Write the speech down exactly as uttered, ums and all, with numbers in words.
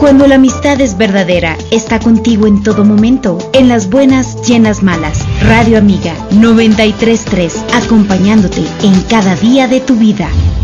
Cuando la amistad es verdadera, está contigo en todo momento, en las buenas y en las malas. Radio Amiga noventa y tres punto tres, acompañándote en cada día de tu vida.